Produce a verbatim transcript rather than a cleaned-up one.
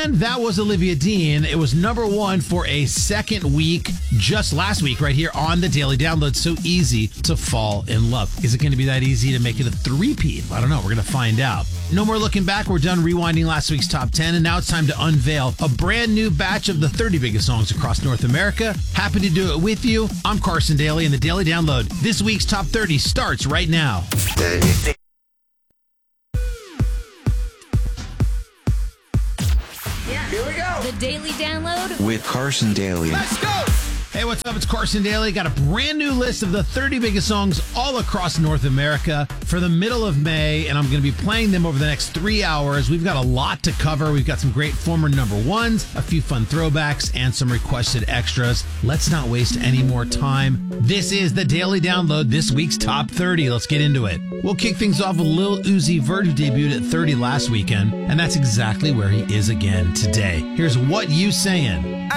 And that was Olivia Dean. It was number one for a second week just last week right here on the Daily Download. So easy to fall in love. Is it going to be that easy to make it a three-peat? I don't know. We're going to find out. No more looking back. We're done rewinding last week's top ten, and now it's time to unveil a brand new batch of the thirty biggest songs across North America. Happy to do it with you. I'm Carson Daly, and the Daily Download. This week's top thirty starts right now. Here we go. The Daily Download with Carson Daly. Let's go. Hey, what's up? It's Carson Daly. Got a brand new list of the thirty biggest songs all across North America for the middle of May, and I'm going to be playing them over the next three hours. We've got a lot to cover. We've got some great former number ones, a few fun throwbacks, and some requested extras. Let's not waste any more time. This is the Daily Download, this week's top thirty. Let's get into it. We'll kick things off with Lil Uzi Vert, who debuted at thirty last weekend, and that's exactly where he is again today. Here's What You Sayin'.